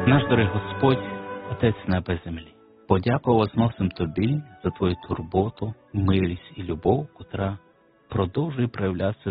Наш дорогий Господь, Отець неба і землі, подяку возносим Тобі за Твою турботу, милість і любов, котра продовжує проявлятися